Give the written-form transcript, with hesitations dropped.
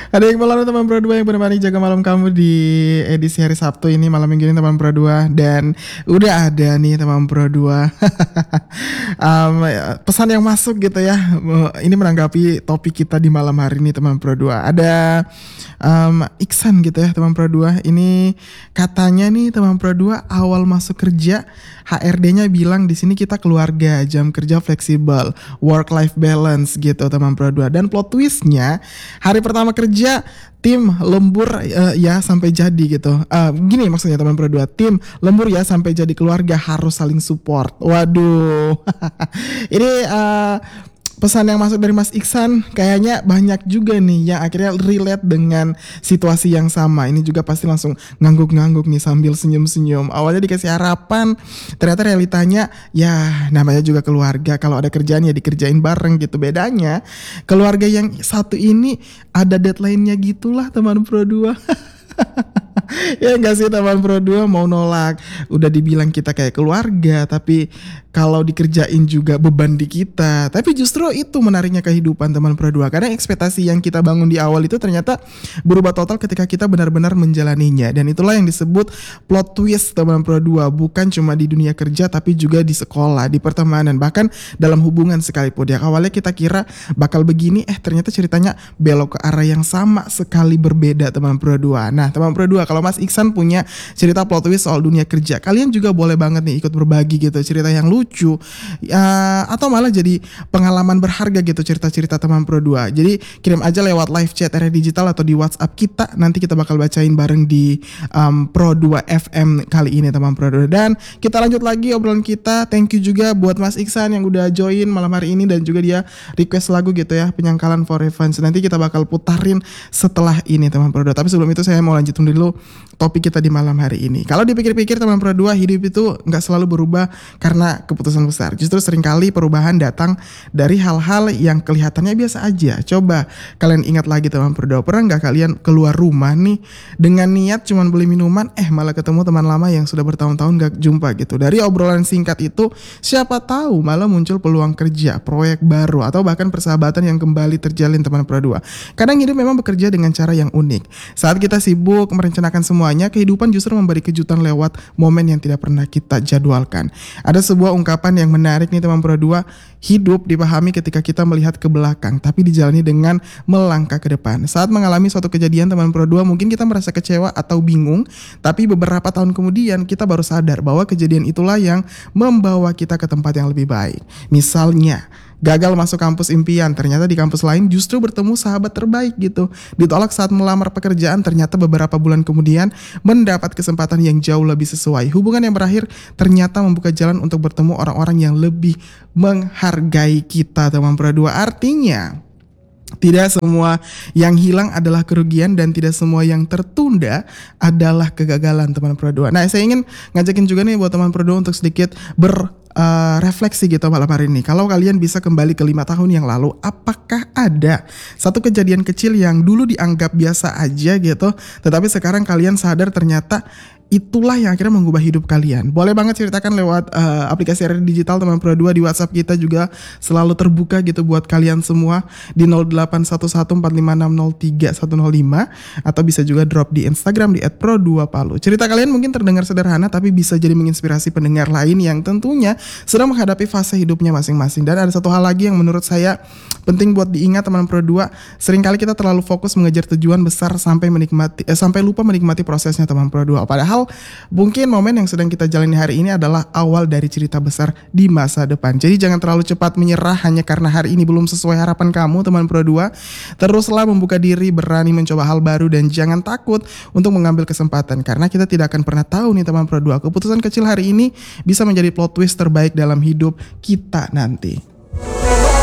Ada yang malam teman Pro 2 yang menemani jaga malam kamu di edisi hari Sabtu ini, malam minggu ini teman Pro 2. Dan udah ada nih teman Pro 2 pesan yang masuk gitu ya. Ini menanggapi topik kita di malam hari ini teman Pro 2. Ada Iksan gitu ya teman Pro 2. Ini katanya nih teman Pro 2 awal masuk kerja HRD-nya bilang di sini kita keluarga, jam kerja fleksibel, work life balance gitu teman Pro 2. Dan plot twistnya hari pertama kerja tim lembur ya sampai jadi gitu. Gini maksudnya teman Pro 2, tim lembur ya sampai jadi keluarga, harus saling support. Waduh. Ini pesan yang masuk dari Mas Iksan kayaknya banyak juga nih yang akhirnya relate dengan situasi yang sama. Ini juga pasti langsung ngangguk-ngangguk nih sambil senyum-senyum. Awalnya dikasih harapan, ternyata realitanya ya namanya juga keluarga. Kalau ada kerjaan ya dikerjain bareng gitu. Bedanya keluarga yang satu ini ada deadline-nya gitulah teman Pro 2. Ya enggak sih teman Pro 2, mau nolak. Udah dibilang kita kayak keluarga, tapi kalau dikerjain juga beban di kita. Tapi justru itu menariknya kehidupan teman Pro 2. Karena ekspektasi yang kita bangun di awal itu ternyata berubah total ketika kita benar-benar menjalaninya. Dan itulah yang disebut plot twist teman Pro 2. Bukan cuma di dunia kerja tapi juga di sekolah, di pertemanan, bahkan dalam hubungan sekalipun. Yang awalnya kita kira bakal begini, ternyata ceritanya belok ke arah yang sama sekali berbeda teman Pro 2. Nah teman Pro 2, kalau Mas Iksan punya cerita plot twist soal dunia kerja, kalian juga boleh banget nih ikut berbagi gitu, cerita yang lucu atau malah jadi pengalaman berharga gitu, cerita-cerita teman Pro 2. Jadi kirim aja lewat live chat area digital atau di WhatsApp kita, nanti kita bakal bacain bareng di Pro 2 FM kali ini teman Pro 2. Dan kita lanjut lagi obrolan kita. Thank you juga buat Mas Iksan yang udah join malam hari ini dan juga dia request lagu gitu ya, Penyangkalan for Revenge. Nanti kita bakal putarin setelah ini teman Pro 2. Tapi sebelum itu saya mau lanjutin dulu topik kita di malam hari ini. Kalau dipikir-pikir teman Pro 2, hidup itu nggak selalu berubah karena keputusan besar. Justru seringkali perubahan datang dari hal-hal yang kelihatannya biasa aja. Coba kalian ingat lagi teman Pro 2, pernah nggak kalian keluar rumah nih dengan niat cuman beli minuman, malah ketemu teman lama yang sudah bertahun-tahun nggak jumpa gitu. Dari obrolan singkat itu, siapa tahu malah muncul peluang kerja, proyek baru, atau bahkan persahabatan yang kembali terjalin teman Pro 2. Kadang hidup memang bekerja dengan cara yang unik. Saat kita sibuk merencanakan semuanya, kehidupan justru memberi kejutan lewat momen yang tidak pernah kita jadwalkan. Ada sebuah ungkapan yang menarik nih teman Pro 2, hidup dipahami ketika kita melihat ke belakang, tapi dijalani dengan melangkah ke depan. Saat mengalami suatu kejadian teman Pro 2, mungkin kita merasa kecewa atau bingung, tapi beberapa tahun kemudian kita baru sadar bahwa kejadian itulah yang membawa kita ke tempat yang lebih baik. Misalnya, gagal masuk kampus impian, ternyata di kampus lain justru bertemu sahabat terbaik gitu. Ditolak saat melamar pekerjaan, ternyata beberapa bulan kemudian mendapat kesempatan yang jauh lebih sesuai. Hubungan yang berakhir ternyata membuka jalan untuk bertemu orang-orang yang lebih menghargai kita teman Pro 2. Artinya tidak semua yang hilang adalah kerugian dan tidak semua yang tertunda adalah kegagalan teman Pro 2. Nah, saya ingin ngajakin juga nih buat teman Pro 2 untuk sedikit refleksi gitu malam hari ini. Kalau kalian bisa kembali ke 5 tahun yang lalu, apakah ada satu kejadian kecil yang dulu dianggap biasa aja gitu, tetapi sekarang kalian sadar ternyata itulah yang akhirnya mengubah hidup kalian? Boleh banget ceritakan lewat aplikasi area digital teman Pro 2. Di WhatsApp kita juga selalu terbuka gitu buat kalian semua di 081145603105, atau bisa juga drop di Instagram di @pro2palu. Cerita kalian mungkin terdengar sederhana tapi bisa jadi menginspirasi pendengar lain yang tentunya sedang menghadapi fase hidupnya masing-masing. Dan ada satu hal lagi yang menurut saya penting buat diingat teman Pro 2, seringkali kita terlalu fokus mengejar tujuan besar sampai lupa menikmati prosesnya teman Pro 2. Padahal mungkin momen yang sedang kita jalani hari ini adalah awal dari cerita besar di masa depan. Jadi jangan terlalu cepat menyerah hanya karena hari ini belum sesuai harapan kamu teman Pro 2. Teruslah membuka diri, berani mencoba hal baru, dan jangan takut untuk mengambil kesempatan, karena kita tidak akan pernah tahu nih teman Pro 2, keputusan kecil hari ini bisa menjadi plot twist terbaik dalam hidup kita nanti.